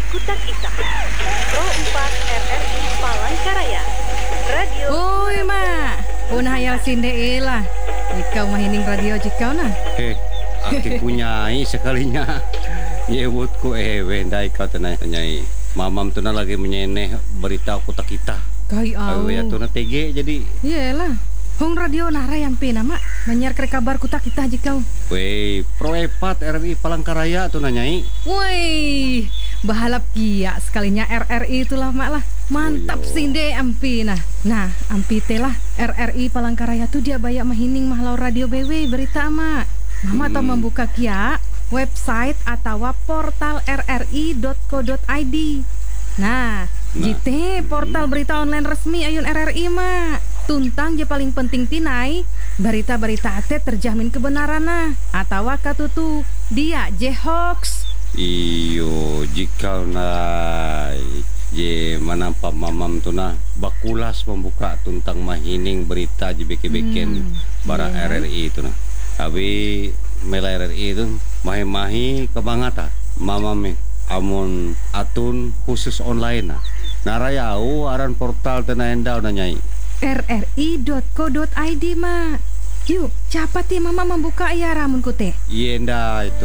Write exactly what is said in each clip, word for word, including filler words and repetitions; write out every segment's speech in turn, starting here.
Kutak Ita. Pro empat R R I Palangkaraya. Radio. Oi, Mak. Punah hayal sinde lah. Jika mahining radio jikau nah. Eh, aki punyai sekalinya. Nyewutku eh wendai kau tenai nyai. Mamam tu na lagi menyeneh berita Kutak Ita. Kai au. Awe ya tu na T G jadi. Iyalah. Hong radio nara yang pina mak menyiar kere kabar Kutak Ita jikau. Wei, Pro empat R R I Palangkaraya tu na nyai. Woi, bahalap kia sekalinya R R I itulah mak lah. Mantap Oh, yo. sinde ampi nah. Nah, ampi telah R R I Palangkaraya tu dia bayak mahining mahlau radio B W berita mak. Mama tau Hmm. membuka kia website atau portal r r i dot co dot i d. Nah, Nah. jite portal berita online resmi ayun R R I mak. Tuntang je paling penting tinai berita-berita ate terjamin kebenaran nah atau katutu dia je hoax. Iyo, jika na je manampa mamam tu na bakulas membuka tentang mahining berita je beke-beken Hmm, bara iya. R R I itu na. Tapi mela R R I itu mahi-mahi kebangata mamam amun atun khusus online na. Narayau aran portal tena endau na nyai. r r i dot co dot i d mak. Yuk, cepat ya mama membuka ya ramun kute. Yenda itu.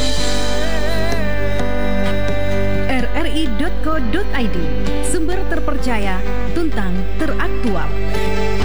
r r i dot co dot i d, sumber terpercaya, tuntang teraktual.